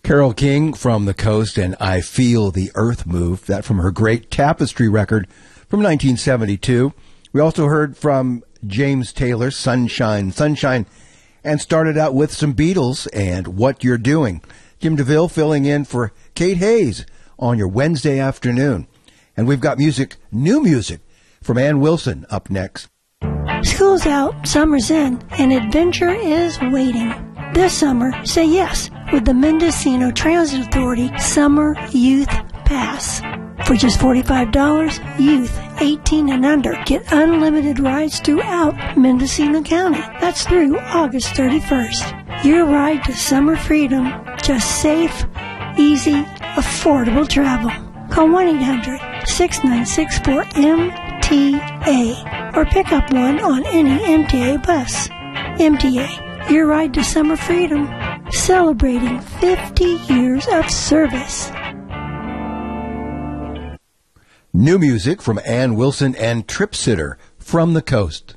Carole King from the Coast and I Feel the Earth Move, that from her great Tapestry record from 1972. We also heard from James Taylor, Sunshine, Sunshine, and started out with some Beatles and What You're Doing. Jim DeVille filling in for Kate Hayes on your Wednesday afternoon. And we've got new music from Ann Wilson up next. School's out, summer's in, and adventure is waiting. This summer, say yes with the Mendocino Transit Authority Summer Youth Pass. For just $45, youth 18 and under get unlimited rides throughout Mendocino County. That's through August 31st. Your ride to summer freedom, just safe, easy, affordable travel. Call 1-800-696-4MTA or pick up one on any MTA bus. MTA, your ride to summer freedom, celebrating 50 years of service. New music from Ann Wilson and Trip Sitter from the Coast.